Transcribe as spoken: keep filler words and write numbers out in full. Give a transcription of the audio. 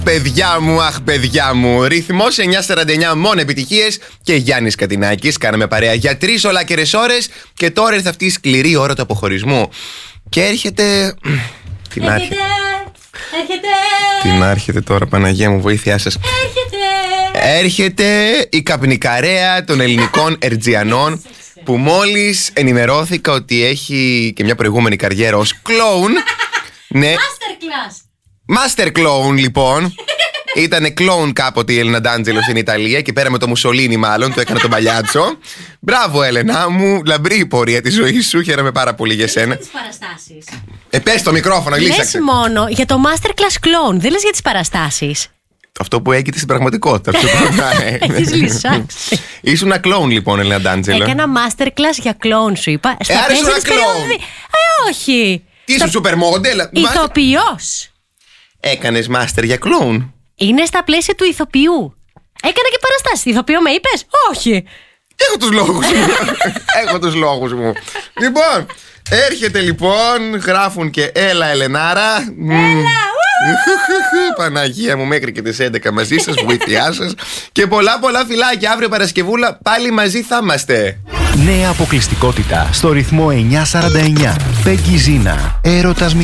Παιδιά μου, αχ παιδιά μου. Ρυθμός εννιά σαράντα εννιά, μόνο επιτυχίες. Και Γιάννης Κατινάκης. Κάναμε παρέα για τρεις ολάκερες ώρες. Και τώρα ήρθε αυτή η σκληρή ώρα του αποχωρισμού. Και έρχεται. Την έρχεται. Έρχεται. Την άρχεται τώρα, Παναγία μου, βοήθειά σας. Έρχεται. Έρχεται η καπνικαρέα των ελληνικών Ερτζιανών, που μόλις ενημερώθηκα ότι έχει και μια προηγούμενη καριέρα ως κλόουν. Ναι. Masterclass. Master Clown, λοιπόν. Ήτανε κλόουν κάποτε η Έλενα Ντάντζελο στην Ιταλία και πέρα με το Μουσολίνι, μάλλον, του έκανε τον παλιάτσο. Μπράβο, Έλενα μου, λαμπρή η πορεία της ζωής σου. Χαίρομαι πάρα πολύ για σένα. Τις παραστάσεις. Ε, πες το μικρόφωνο, γλύσαξε. Λες μόνο για το Masterclass Clown, δεν λες για τις παραστάσεις. Αυτό που έγινε στην πραγματικότητα. Έχεις λυσάξει. Ήσουν κλόουν, λοιπόν, Έλενα Ντάντζελο. Έκανα Masterclass για κλόουν, σου είπα. Ε, άρα ήσουν κλόουν. Ε, όχι. Τι ήσουν, σούπερ μόντελ. Ηθοποιός. Έκανες μάστερ για κλόουν. Είναι στα πλαίσια του ηθοποιού. Έκανα και παραστάσεις. Ηθοποιό με είπες? Όχι. Έχω τους λόγους μου. Έχω τους λόγους μου. Λοιπόν, έρχεται λοιπόν, γράφουν και έλα Ελενάρα. Έλα. Παναγία μου, μέχρι και τις έντεκα μαζί σας, βοήθειά σας. Και πολλά πολλά φιλάκια. Αύριο Παρασκευούλα πάλι μαζί θα είμαστε. Νέα αποκλειστικότητα στο ρυθμό εννιά σαράντα εννιά. Πέγγι Ζίνα. Έρωτας